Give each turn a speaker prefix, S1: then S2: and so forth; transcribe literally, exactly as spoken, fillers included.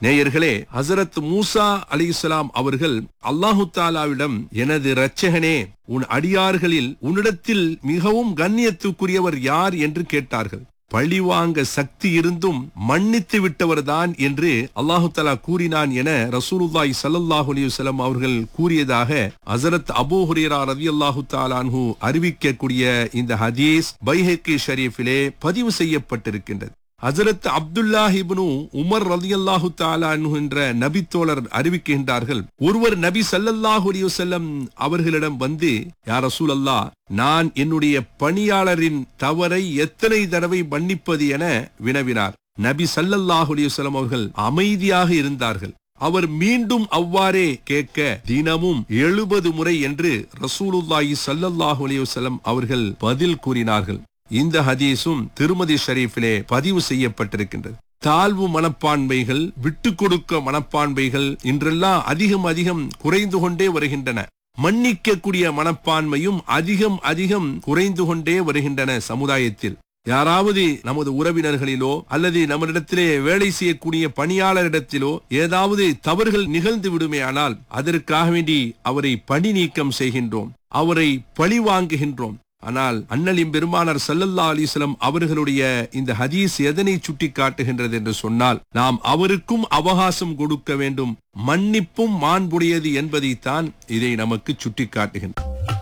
S1: நேயர்களே, ஹசரத் மூசா அலைஹிஸ்ஸலாம் அவர்கள் அல்லாஹு தாலாவிடம், எனது இரட்சகனே, உன் அடியார்களில் உன்னிடத்தில் மிகவும் கண்ணியத்துக்குரியவர் யார் என்று கேட்டார்கள். பழிவாங்க சக்தி இருந்தும் மன்னித்து விட்டவர்தான் என்று அல்லாஹு தஆலா கூறினான் என ரசூலுல்லாஹி ஸல்லல்லாஹு அலைஹி வஸல்லம் அவர்கள் கூறியதாக ஹஸரத் அபூ ஹுரைரா ரலியல்லாஹு தஆலா அன்ஹு அறிவிக்கக்கூடிய இந்த ஹதீஸ் பைஹக்கி ஷரீஃபிலே பதிவு செய்யப்பட்டிருக்கின்றது. ஹஸரத் அப்துல்லாஹ் இப்னு உமர் ரலியல்லாஹு தஆலா அன்ஹு என்ற நபி தோழர் அறிவிக்கின்றார்கள், ஒருவர் நபி ஸல்லல்லாஹு அலைஹி வஸல்லம் அவர்களிடம் வந்து, யா ரசூலல்லாஹ், நான் என்னுடைய பணியாளரின் தவறை எத்தனை தடவை மன்னிப்பது என வினவினார். நபி ஸல்லல்லாஹு அலைஹி வஸல்லம் அவர்கள் அமைதியாக இருந்தார்கள். அவர் மீண்டும் அவ்வாறே கேட்க, தினமும் எழுபது முறை என்று ரசூலுல்லாஹி ஸல்லல்லாஹு அலைஹி வஸல்லம் அவர்கள் பதில் கூறினார்கள். இந்த ஹதீஸும் திருமதி ஷரீஃபிலே பதிவு செய்யப்பட்டிருக்கின்றது. தாழ்வு மனப்பான்மைகள், விட்டு கொடுக்க மனப்பான்மைகள் இன்றெல்லாம் அதிகம் அதிகம் குறைந்து கொண்டே வருகின்றன. மன்னிக்கக்கூடிய மனப்பான்மையும் அதிகம் அதிகம் குறைந்து கொண்டே வருகின்றன சமுதாயத்தில். யாராவது நமது உறவினர்களிலோ அல்லது நம்மிடத்திலே வேலை செய்யக்கூடிய பணியாளரிடத்திலோ ஏதாவது தவறுகள் நிகழ்ந்து விடுமே, ஆனால் அதற்காக வேண்டி அவரை பணி நீக்கம் செய்கின்றோம், அவரை பழி வாங்குகின்றோம். ஆனால் அண்ணலின் பெருமானார் ஸல்லல்லாஹு அலைஹி வஸல்லம் அவர்களுடைய இந்த ஹதீஸ் எதனை சுட்டி காட்டுகின்றது என்று சொன்னால், நாம் அவருக்கும் அவகாசம் கொடுக்க வேண்டும், மன்னிப்பும் மாண்புடையது என்பதைத்தான் இதை நமக்கு சுட்டி காட்டுகின்றது.